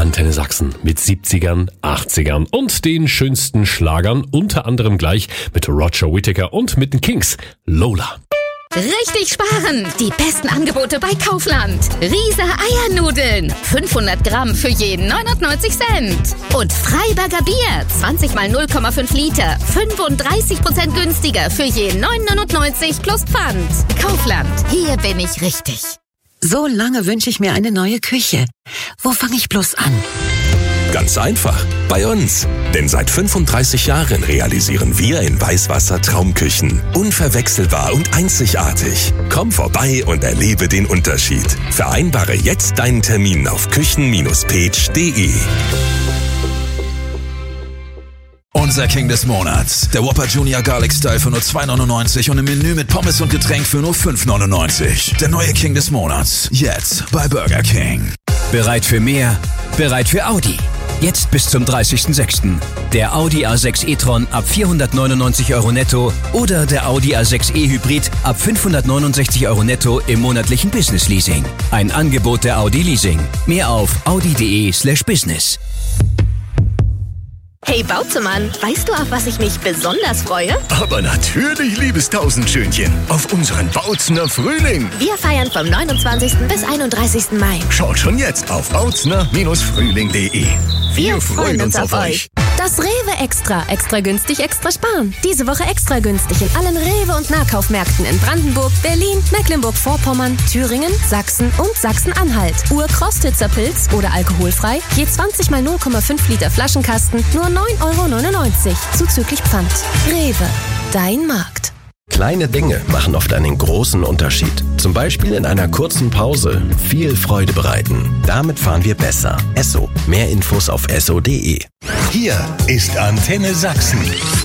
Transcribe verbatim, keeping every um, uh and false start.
Antenne Sachsen mit siebzigern, achtzigern und den schönsten Schlagern, unter anderem gleich mit Roger Whittaker und mit den Kings. Lola. Richtig sparen! Die besten Angebote bei Kaufland. Riese Eiernudeln. fünfhundert Gramm für jeden neunundneunzig Cent. Und Freiberger Bier. zwanzig mal null Komma fünf Liter. fünfunddreißig Prozent günstiger für jeden neun neunundneunzig plus Pfand. Kaufland. Hier bin ich richtig. So lange wünsche ich mir eine neue Küche. Wo fange ich bloß an? Ganz einfach, bei uns. Denn seit fünfunddreißig Jahren realisieren wir in Weißwasser Traumküchen. Unverwechselbar und einzigartig. Komm vorbei und erlebe den Unterschied. Vereinbare jetzt deinen Termin auf küchen Bindestrich page punkt de. Unser King des Monats. Der Whopper Junior Garlic Style für nur zwei neunundneunzig und im Menü mit Pommes und Getränk für nur fünf neunundneunzig. Der neue King des Monats. Jetzt bei Burger King. Bereit für mehr? Bereit für Audi. Jetzt bis zum dreißigsten sechsten Der Audi A sechs e-tron ab vierhundertneunundneunzig Euro netto oder der Audi A sechs e-Hybrid ab fünfhundertneunundsechzig Euro netto im monatlichen Business Leasing. Ein Angebot der Audi Leasing. Mehr auf audi.de slash business. Hey Bautzemann, weißt du, auf was ich mich besonders freue? Aber natürlich, liebes Tausendschönchen, auf unseren Bautzener Frühling. Wir feiern vom neunundzwanzigsten bis einunddreißigsten Mai. Schaut schon jetzt auf bautzener Frühling punkt de. Wir freuen uns auf euch. Das Rewe Extra. Extra günstig, extra sparen. Diese Woche extra günstig in allen Rewe- und Nahkaufmärkten in Brandenburg, Berlin, Mecklenburg-Vorpommern, Thüringen, Sachsen und Sachsen-Anhalt. Ur-Krostitzer Pilz oder alkoholfrei. Je zwanzig mal null Komma fünf Liter Flaschenkasten. Nur neun Euro neunundneunzig. Zuzüglich Pfand. Rewe. Dein Markt. Kleine Dinge machen oft einen großen Unterschied. Zum Beispiel in einer kurzen Pause viel Freude bereiten. Damit fahren wir besser. Esso. Mehr Infos auf esso punkt de. Hier ist Antenne Sachsen.